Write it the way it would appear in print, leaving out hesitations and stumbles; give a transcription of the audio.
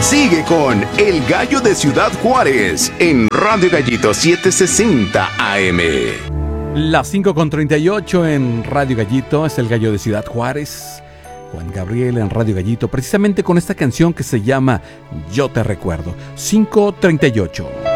Sigue con El Gallo de Ciudad Juárez en Radio Gallito 760 AM. Las 5:38 en Radio Gallito, es El Gallo de Ciudad Juárez. Juan Gabriel en Radio Gallito, precisamente con esta canción que se llama Yo te recuerdo. 5:38.